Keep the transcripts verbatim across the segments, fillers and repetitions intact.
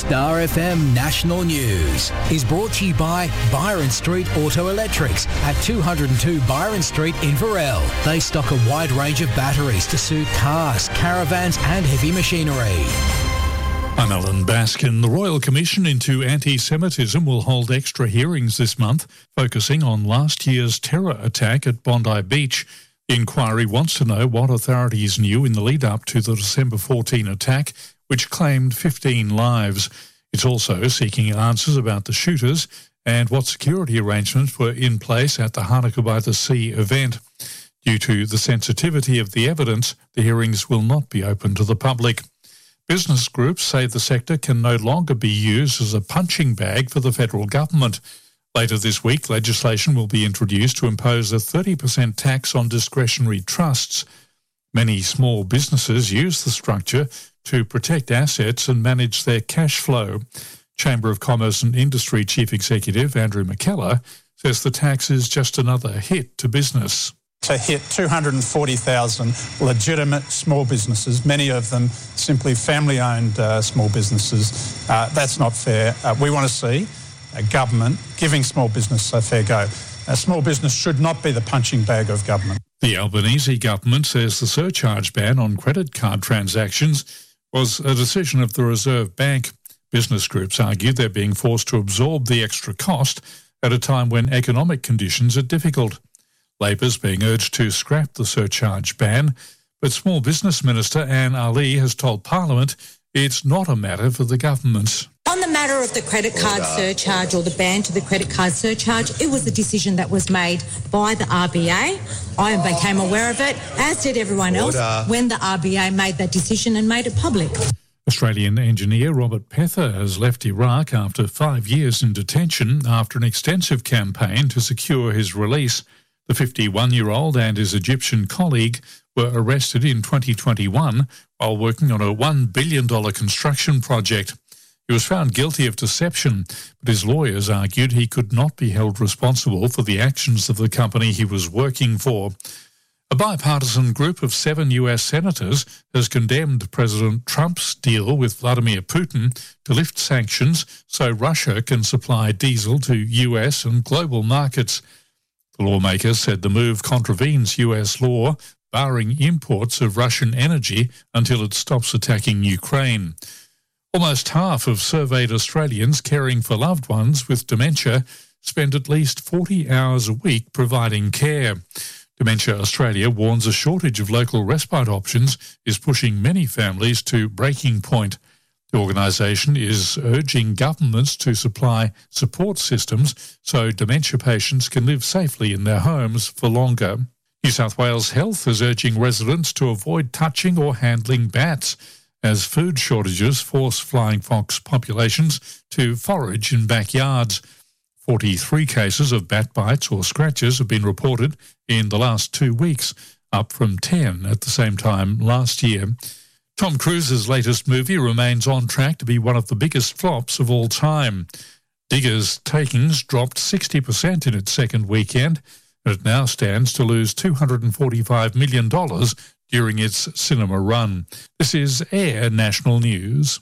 Star F M National News is brought to you by Byron Street Auto Electrics at two oh two Byron Street in Varel. They stock a wide range of batteries to suit cars, caravans and heavy machinery. I'm Alan Baskin. The Royal Commission into Anti-Semitism will hold extra hearings this month, focusing on last year's terror attack at Bondi Beach. The inquiry wants to know what authorities knew in the lead-up to the December fourteenth attack, which claimed fifteen lives. It's also seeking answers about the shooters and what security arrangements were in place at the Hanukkah by the Sea event. Due to the sensitivity of the evidence, the hearings will not be open to the public. Business groups say the sector can no longer be used as a punching bag for the federal government. Later this week, legislation will be introduced to impose a thirty percent tax on discretionary trusts. Many small businesses use the structure to protect assets and manage their cash flow. Chamber of Commerce and Industry Chief Executive Andrew McKellar says the tax is just another hit to business. To hit two hundred forty thousand legitimate small businesses, many of them simply family-owned uh, small businesses, uh, that's not fair. Uh, we want to see a government giving small business a fair go. A small business should not be the punching bag of government. The Albanese government says the surcharge ban on credit card transactions was a decision of the Reserve Bank. Business groups argue they're being forced to absorb the extra cost at a time when economic conditions are difficult. Labor's being urged to scrap the surcharge ban, but Small Business Minister Anne Ali has told Parliament it's not a matter for the government. On the matter of the credit card surcharge or the ban to the credit card surcharge, it was a decision that was made by the R B A. I became aware of it, as did everyone else, when the R B A made that decision and made it public. Australian engineer Robert Pether has left Iraq after five years in detention after an extensive campaign to secure his release. The fifty-one-year-old and his Egyptian colleague were arrested in twenty twenty-one while working on a one billion dollars construction project. He was found guilty of deception, but his lawyers argued he could not be held responsible for the actions of the company he was working for. A bipartisan group of seven U S senators has condemned President Trump's deal with Vladimir Putin to lift sanctions so Russia can supply diesel to U S and global markets. The lawmakers said the move contravenes U S law, barring imports of Russian energy until it stops attacking Ukraine. Almost half of surveyed Australians caring for loved ones with dementia spend at least forty hours a week providing care. Dementia Australia warns a shortage of local respite options is pushing many families to breaking point. The organisation is urging governments to supply support systems so dementia patients can live safely in their homes for longer. New South Wales Health is urging residents to avoid touching or handling bats, as food shortages force flying fox populations to forage in backyards. forty-three cases of bat bites or scratches have been reported in the last two weeks, up from ten at the same time last year. Tom Cruise's latest movie remains on track to be one of the biggest flops of all time. Diggers' takings dropped sixty percent in its second weekend, and it now stands to lose two hundred forty-five million dollars during its cinema run. This is Air National News.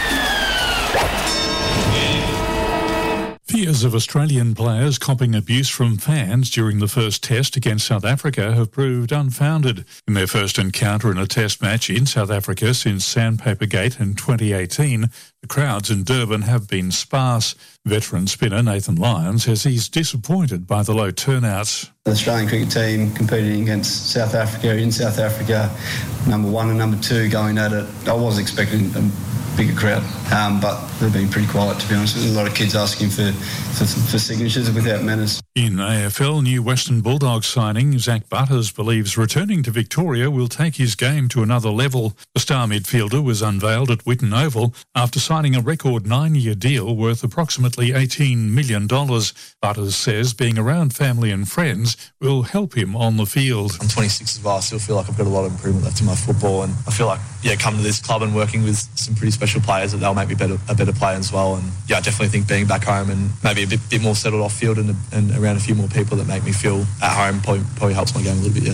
Fears of Australian players copping abuse from fans during the first test against South Africa have proved unfounded. In their first encounter in a test match in South Africa since Sandpaper Gate in twenty eighteen, the crowds in Durban have been sparse. Veteran spinner Nathan Lyons says he's disappointed by the low turnouts. The Australian cricket team competing against South Africa in South Africa, number one and number two going at it. I was expecting a bigger crowd, um, but they've been pretty quiet, to be honest. There's a lot of kids asking for, for, for signatures without manners. In A F L, new Western Bulldogs signing Zach Butters believes returning to Victoria will take his game to another level. The star midfielder was unveiled at Whitten Oval after signing a record nine-year deal worth approximately eighteen million dollars. Butters says being around family and friends will help him on the field. I'm twenty-six as well. I still feel like I've got a lot of improvement left in my football, and I feel like, yeah, coming to this club and working with some pretty special players, that they'll make me better, a better player as well. And yeah, I definitely think being back home and maybe a bit, bit more settled off field and, and around a few more people that make me feel at home probably, probably helps my game a little bit, yes.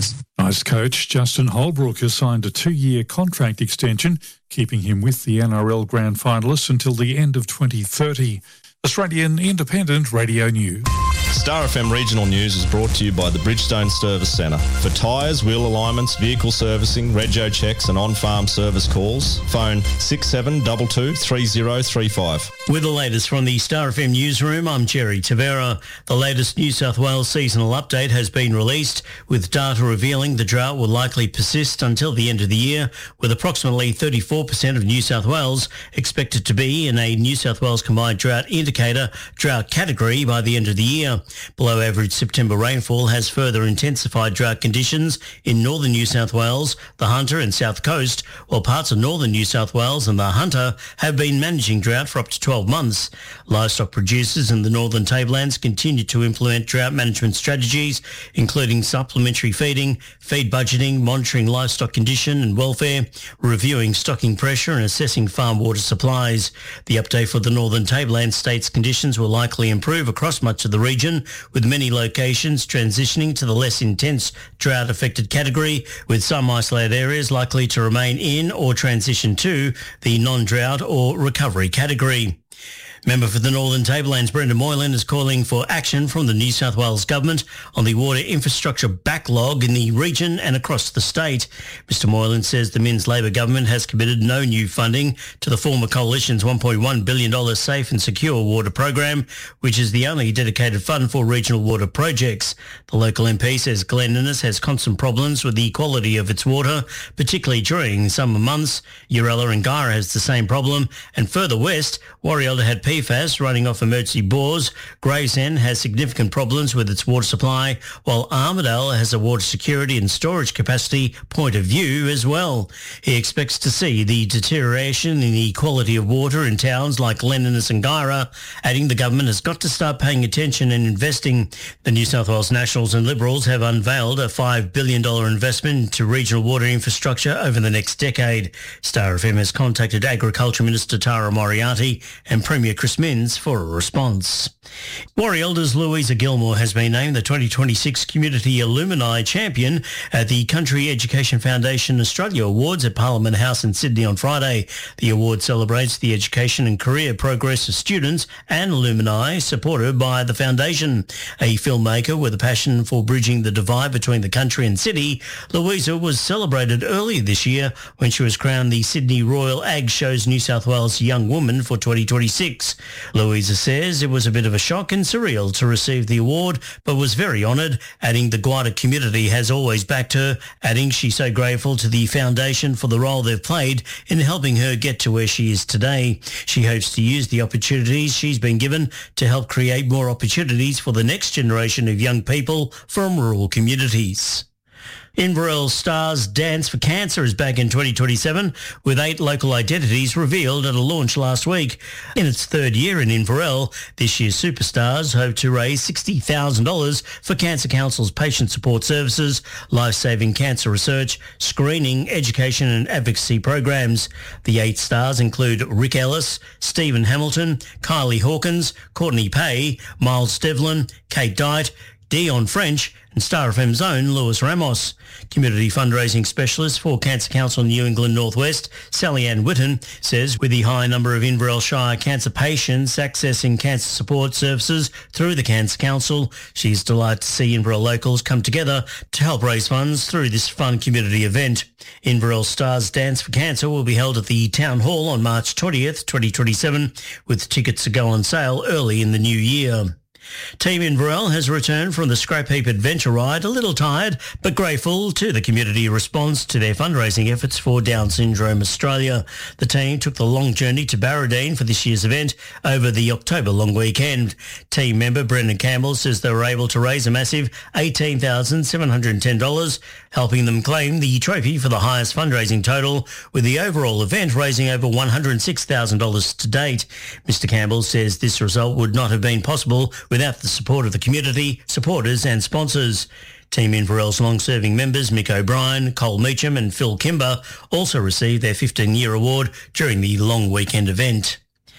Ice coach Justin Holbrook has signed a two-year contract extension, keeping him with the N R L Grand Finalists until the end of twenty thirty. Australian Independent Radio News. Star F M Regional News is brought to you by the Bridgestone Service Centre. For tyres, wheel alignments, vehicle servicing, rego checks and on-farm service calls, phone six seven two two, three zero three five. With the latest from the Star F M newsroom, I'm Jerry Tavera. The latest New South Wales seasonal update has been released, with data revealing the drought will likely persist until the end of the year, with approximately thirty-four percent of New South Wales expected to be in a New South Wales Combined Drought Indicator drought category by the end of the year. Below average September rainfall has further intensified drought conditions in northern New South Wales, the Hunter and South Coast, while parts of northern New South Wales and the Hunter have been managing drought for up to twelve months. Livestock producers in the northern tablelands continue to implement drought management strategies, including supplementary feeding, feed budgeting, monitoring livestock condition and welfare, reviewing stocking pressure and assessing farm water supplies. The update for the northern tableland states conditions will likely improve across much of the region, with many locations transitioning to the less intense drought-affected category, with some isolated areas likely to remain in or transition to the non-drought or recovery category. Member for the Northern Tablelands, Brendan Moylan, is calling for action from the New South Wales Government on the water infrastructure backlog in the region and across the state. Mister Moylan says the Minns Labor government has committed no new funding to the former Coalition's one point one billion dollars Safe and Secure Water Program, which is the only dedicated fund for regional water projects. The local M P says Glen Innes has constant problems with the quality of its water, particularly during summer months. Urella and Guyra has the same problem, and further west, Warrielda had P FAS running off emergency bores. Gravesend has significant problems with its water supply, while Armidale has a water security and storage capacity point of view as well. He expects to see the deterioration in the quality of water in towns like Glen Innes and Guyra, adding the government has got to start paying attention and investing. The New South Wales Nationals and Liberals have unveiled a five billion dollars investment into regional water infrastructure over the next decade. Star F M has contacted Agriculture Minister Tara Moriarty and Premier Chris Minns for a response. Warrielda's Louisa Gilmore has been named the twenty twenty-six Community Alumni Champion at the Country Education Foundation Australia Awards at Parliament House in Sydney on Friday. The award celebrates the education and career progress of students and alumni supported by the foundation. A filmmaker with a passion for bridging the divide between the country and city, Louisa was celebrated earlier this year when she was crowned the Sydney Royal Ag Show's New South Wales Young Woman for twenty twenty-six. Louisa says it was a bit of a shock and surreal to receive the award, but was very honoured, adding the Guada community has always backed her, adding she's so grateful to the foundation for the role they've played in helping her get to where she is today. She hopes to use the opportunities she's been given to help create more opportunities for the next generation of young people from rural communities. Inverell Stars Dance for Cancer is back in twenty twenty-seven, with eight local identities revealed at a launch last week. In its third year in Inverell, this year's Superstars hope to raise sixty thousand dollars for Cancer Council's patient support services, life-saving cancer research, screening, education and advocacy programs. The eight stars include Rick Ellis, Stephen Hamilton, Kylie Hawkins, Courtney Pay, Miles Devlin, Kate Dyte, Dion French and Star F M's own Lewis Ramos. Community fundraising specialist for Cancer Council New England Northwest, Sally Ann Witten, says with the high number of Inverell Shire cancer patients accessing cancer support services through the Cancer Council, she's delighted to see Inverell locals come together to help raise funds through this fun community event. Inverell Stars Dance for Cancer will be held at the Town Hall on March twentieth, twenty twenty-seven, with tickets to go on sale early in the new year. Team Inverell has returned from the Scrap Heap Adventure Ride a little tired but grateful to the community response to their fundraising efforts for Down Syndrome Australia. The team took the long journey to Barradine for this year's event over the October long weekend. Team member Brendan Campbell says they were able to raise a massive eighteen thousand seven hundred ten dollars, helping them claim the trophy for the highest fundraising total, with the overall event raising over one hundred six thousand dollars to date. Mister Campbell says this result would not have been possible without the support of the community, supporters and sponsors. Team Inverell's long-serving members Mick O'Brien, Cole Meacham and Phil Kimber also received their fifteen-year award during the long weekend event.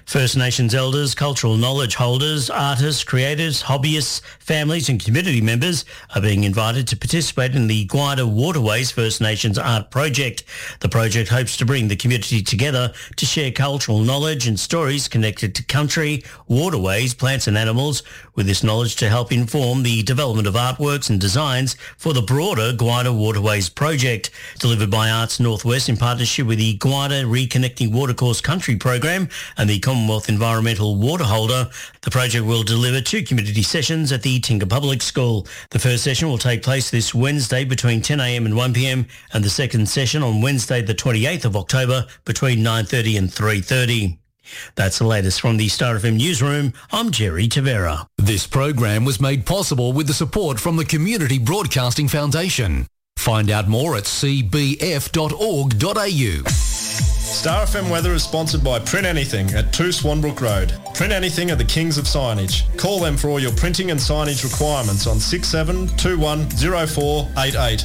First Nations elders, cultural knowledge holders, artists, creators, hobbyists, families and community members are being invited to participate in the Guida Waterways First Nations Art Project. The project hopes to bring the community together to share cultural knowledge and stories connected to country, waterways, plants and animals, with this knowledge to help inform the development of artworks and designs for the broader Guida Waterways project. Delivered by Arts Northwest in partnership with the Guida Reconnecting Watercourse Country program and the Commonwealth Environmental Water Holder, the project will deliver two community sessions at the Tinker Public School. The first session will take place this Wednesday between ten a m and one p m and the second session on Wednesday the twenty-eighth of October between nine thirty and three thirty. That's the latest from the Star F M newsroom. I'm Jerry Tavera. This program was made possible with the support from the Community Broadcasting Foundation. Find out more at c b f dot org dot a u. Star F M weather is sponsored by Print Anything at two Swanbrook Road. Print Anything are the kings of signage. Call them for all your printing and signage requirements on six seven two one zero four eight eight.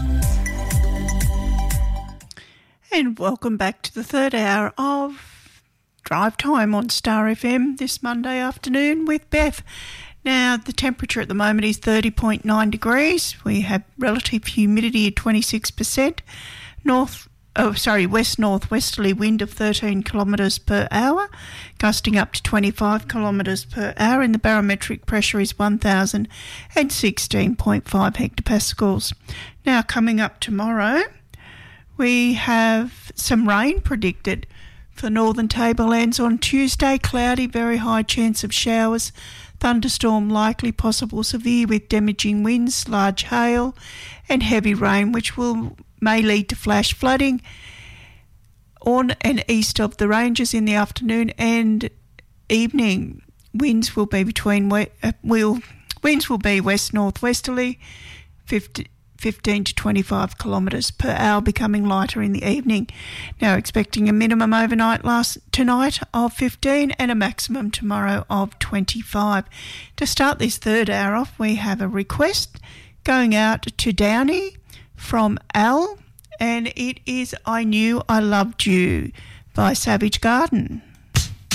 And welcome back to the third hour of Drive Time on Star F M this Monday afternoon with Beth. Now, the temperature at the moment is thirty point nine degrees. We have relative humidity at twenty-six percent. North, oh, sorry, west-northwesterly wind of thirteen kilometres per hour, gusting up to twenty-five kilometres per hour, and the barometric pressure is one thousand sixteen point five hectopascals. Now, coming up tomorrow, we have some rain predicted for northern tablelands on Tuesday. Cloudy, very high chance of showers. Thunderstorm likely, possible severe with damaging winds, large hail and heavy rain, which will may lead to flash flooding on and east of the ranges in the afternoon and evening. Winds will be between uh, will winds will be west northwesterly, fifty fifteen to twenty-five kilometres per hour, becoming lighter in the evening. Now expecting a minimum overnight last tonight of fifteen and a maximum tomorrow of twenty-five. To start this third hour off, we have a request going out to Downey from Al, and it is I Knew I Loved You by Savage Garden.